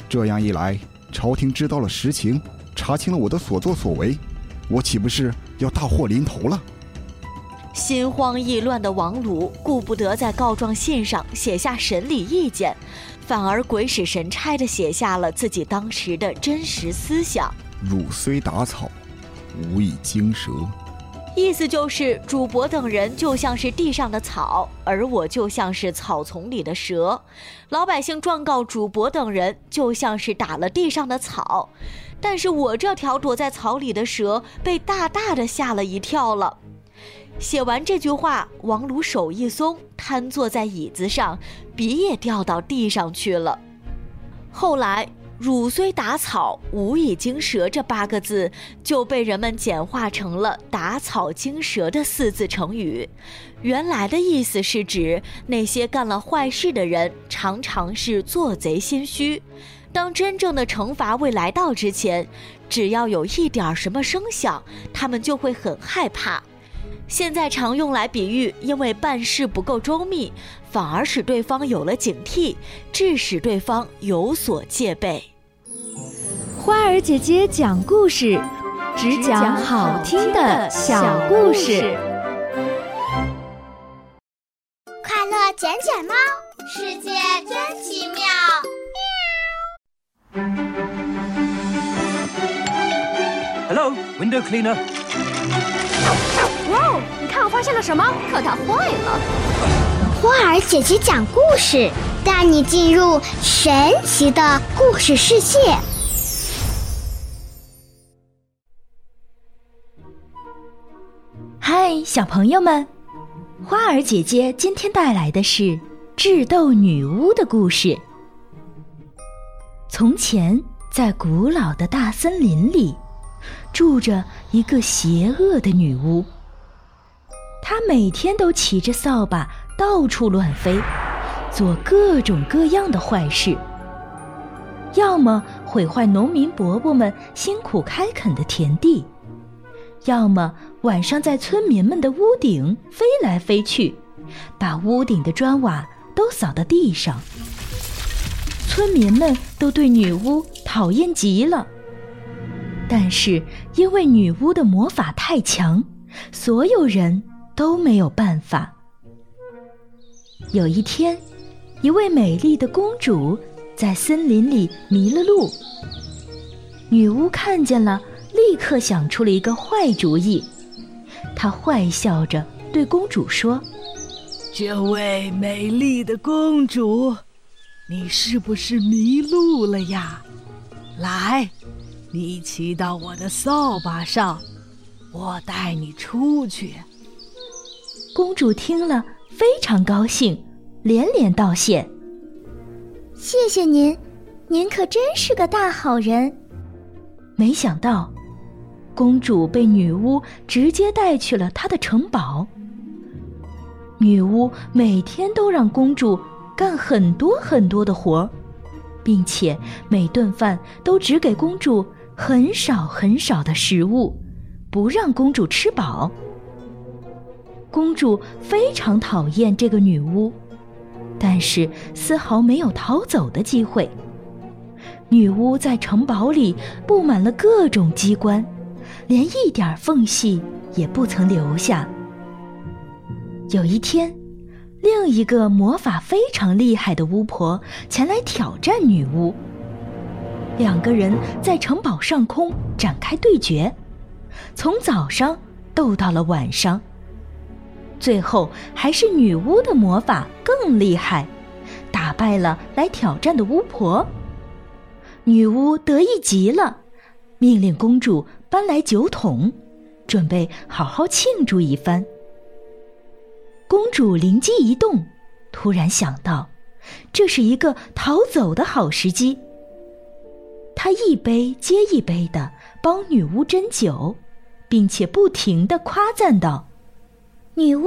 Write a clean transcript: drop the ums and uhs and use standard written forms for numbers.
这样一来，朝廷知道了实情，查清了我的所作所为，我岂不是要大祸临头了？ 心慌意乱的王鲁顾不得在告状信上写下审理意见，反而鬼使神差地写下了自己当时的真实思想。 汝虽打草，无以惊蛇。 意思就是主簿等人就像是地上的草，而我就像是草丛里的蛇。老百姓状告主簿等人就像是打了地上的草，但是我这条躲在草里的蛇被大大的吓了一跳了。写完这句话，王鲁手一松，瘫坐在椅子上，笔也掉到地上去了。后来汝虽打草，无以惊蛇这8个字就被人们简化成了打草惊蛇的4字成语。原来的意思是指那些干了坏事的人常常是做贼心虚，当真正的惩罚未来到之前，只要有一点什么声响，他们就会很害怕。现在常用来比喻因为办事不够周密，反而使对方有了警惕，致使对方有所戒备。 花儿姐姐讲故事，只讲好听的小故事。 快乐捡捡猫，世界真奇妙。 Hello, window cleaner. 哇哦，你看我发现了什么？可它坏了。 花儿姐姐讲故事，带你进入神奇的故事世界。 嗨，小朋友们，花儿姐姐今天带来的是智斗女巫的故事。从前，在古老的大森林里，住着一个邪恶的女巫。她每天都骑着扫把到处乱飞，做各种各样的坏事，要么毁坏农民伯伯们辛苦开垦的田地，要么晚上在村民们的屋顶飞来飞去，把屋顶的砖瓦都扫到地上。村民们都对女巫讨厌极了，但是因为女巫的魔法太强，所有人都没有办法。有一天，一位美丽的公主在森林里迷了路，女巫看见了，立刻想出了一个坏主意。她坏笑着对公主说： 这位美丽的公主，你是不是迷路了呀？来，你骑到我的扫把上，我带你出去。 公主听了非常高兴，连连道谢。 谢谢您，您可真是个大好人。 没想到，公主被女巫直接带去了她的城堡。女巫每天都让公主干很多很多的活，并且每顿饭都只给公主很少很少的食物，不让公主吃饱。公主非常讨厌这个女巫，但是丝毫没有逃走的机会。女巫在城堡里布满了各种机关，连一点缝隙也不曾留下。有一天，另一个魔法非常厉害的巫婆前来挑战女巫，两个人在城堡上空展开对决，从早上斗到了晚上。最后还是女巫的魔法更厉害，打败了来挑战的巫婆。女巫得意极了，命令公主搬来酒桶，准备好好庆祝一番。公主灵机一动，突然想到这是一个逃走的好时机。她一杯接一杯地帮女巫斟酒，并且不停地夸赞道：女巫